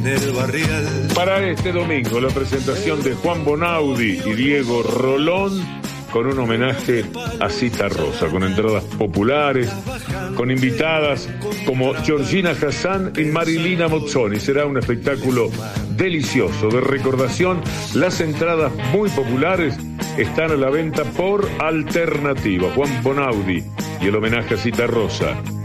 en el barrial. Para este domingo, la presentación de Juan Bonaudi y Diego Rolón con un homenaje a Citarrosa, con entradas populares, con invitadas como Georgina Hassan y Marilina Mozzoni. Será un espectáculo delicioso de recordación. Las entradas muy populares están a la venta por Alternativa. Juan Bonaudi y el homenaje a Citarrosa.